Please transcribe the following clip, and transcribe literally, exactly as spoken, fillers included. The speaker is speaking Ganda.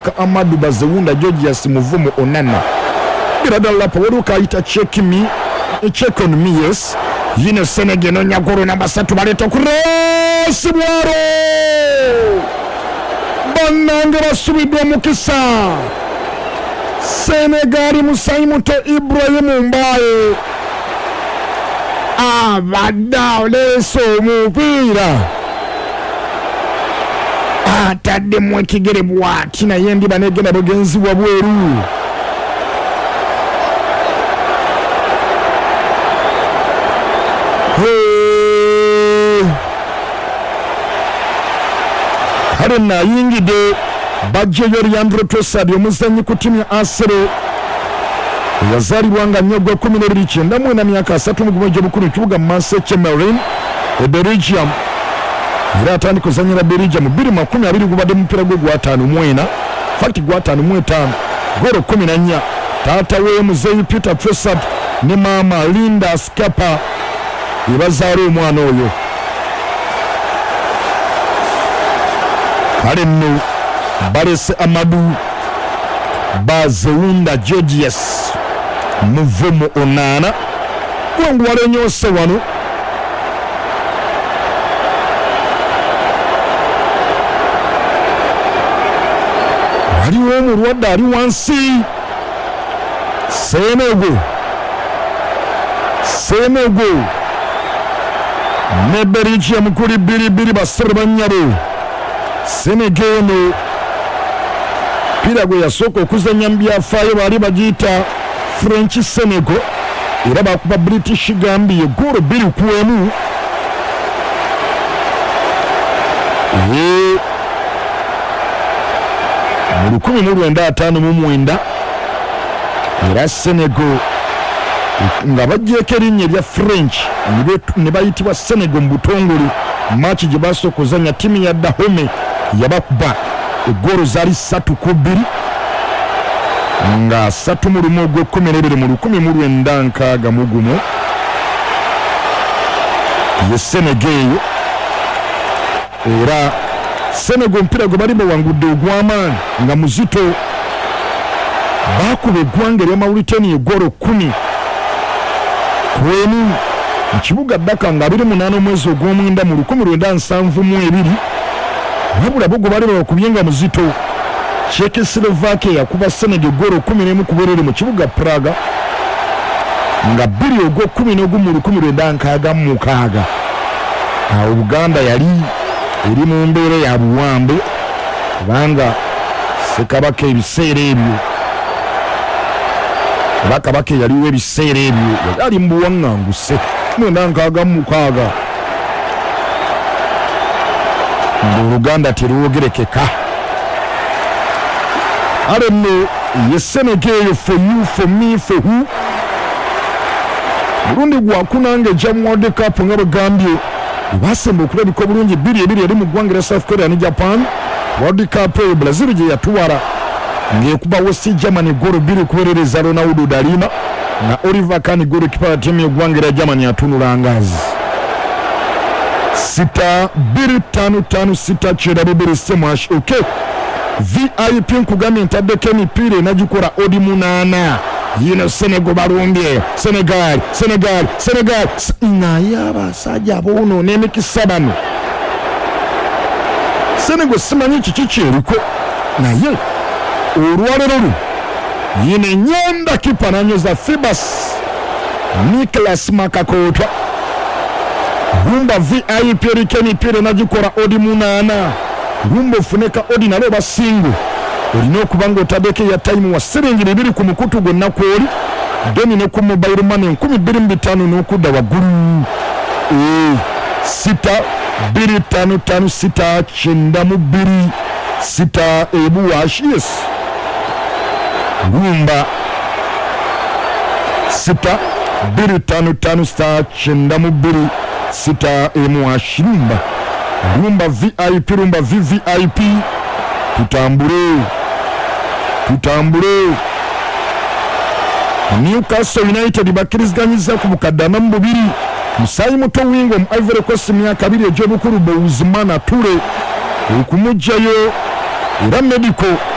Baraka Amadou Bazewunda Georgius Muvumu Onana biradala pawolu kaita check me check on me yes yino Senegal no nyagoro namba three baleto cross bwaro bananga basubidwa mukisa Senegal Musaimuto Ibrahim Mbaye abadao leso mupira atadde mu ekigere bwati naye ndi banegenda bugenzi bwa bweru kale nayingide bajje Leandro Trossard omuzanyi ku timu ya Arsenal yazalibwa nga nnyo gwa kumi n'ebiri kyenda mu myaka three mu gumwe gy'obukulu kibuga Manchester Marine e Belgium era atandika kuzanyira Belgium two makumi abiri gubadde mupira gwe gwa ttaano mu ena fakti gwa ttaano mu etaano golo kumi na nnya taata we muzeyi Peter Trossard ne maama Linda Skapa yebazaala omwana oyo kale nno balese Amadou Bazewunda Georgius Muvumu Onana wanguwala nyose wano waliwo omulwadde ali wansi Senegal Senegal ne Belgium kuli bbiri bbiri basere bannyabo Senegal no pirago yasooka okuzanya mu byafaayo bali bagiyita French Senegal era bakuba British Gambia golo bbiri ku emu mu lukumi mu lwenda ataano mu mwenda era Senegal nga bajjeeko erinnya erya French ne bayitibwa Senegal mu butongole maaki gye basooka okuzanya ttiimu ya Dahomey yabakuba egolo zaali ssatu ku bbiri nga ssatu mu lumu ogw'ekkumi n'ebiri mu lukumi mu lwenda nkaaga mu gumu ye Senegal eyo era Senegal mpira gwe bali bawangudde ogw'amaanyi nga muzito baakuba eggwanga erya Mauritania egolo kumi ku emu mu kibuga Dakar nga abiri munaana omwezi ogw'omwenda mu lukumi lwenda nsanvu mu ebiri wabula bo gwe bali bawakubye nga muzito Czechoslovakia yakuba Senegal golo kumi n'emu ku bwereere mu kibuga Praga nga bbiri ogw'okkumi n'ogumu mu lukumi lwenda nkaaga mu mukaaga awo Buganda yali eri mu mbeera ya buwambe kubanga Ssekabaka ebiseera ebyo Kabaka yaliwo ebiseera ebyo yali mu buwaŋŋanguse mwenda nkaaga mu mukaaga ng'Oluganda terwogerekeka ale nno ye Senegal eyo for you for me for who Burundi gwakunanga ejja mu World Cup nga bagambye basemba okulabika obulungi bbiri ebiri eri mu ggwanga lya South Korea ne Japan World Cup eyo Brazil gye yatuwala ng'ekuba West Germany golo bbiri kuweerereza Ronaldo Dalima na Oliver Kahn golo kipa tiimu y'eggwanga lya Germany atunula ngaazi sita bbiri ttaano ttaano sita kyenda bibiri semash okay V I P nkugambye ntaddeko emipiira enagikola odi munaana yino Senegal balumbye Senegal Senegal Senegal naye abasajja aboonoona emikisa bano Senegal simanyi kiki kyeriko naye olwaleero lu yino ennyanda kipa nanyoza Fibas Nicholas Makakootwa Rumba V I P eriko emipiira enagikola odi munaana Rumba ofuneka odi nalo basingo olina okuba ng'otaddeko eya time wa siringi bibiri ku mukutu gwonna kwoli deni ne ku mobile money nkumi bbiri mu bitaano n'okudda waggulu sita bbiri ttaano ttaano sita kyenda mu bbiri sita ebuwashi yes Rumba sita bbiri ttaano ttaano sita kyenda mu bbiri sita emuwashi Rumba Rumba V I P Rumba V V I P tutambule tutambule Newcastle United bakkiriziganyizza ku bukaddana mu bubiri musayi muto wingo mu Ivory Coast myaka abiri egy'obukulu Bouzmana Toure okumugjayo era medical